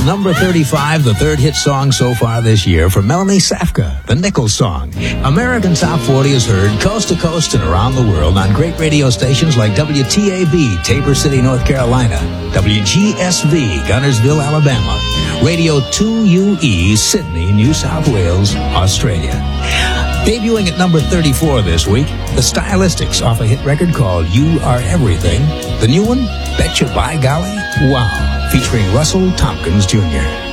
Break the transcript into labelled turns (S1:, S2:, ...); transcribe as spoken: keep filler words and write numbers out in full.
S1: number thirty-five, the third hit song so far this year for Melanie Safka, the Nichols song. American Top forty is heard coast to coast and around the world on great radio stations like W T A B, Tabor City, North Carolina, W G S V, Gunnersville, Alabama, Radio two U E, Sydney, New South Wales, Australia. Debuting at number thirty-four this week, The Stylistics off a hit record called You Are Everything. The new one, Betcha By Golly, Wow, featuring Russell Tompkins Junior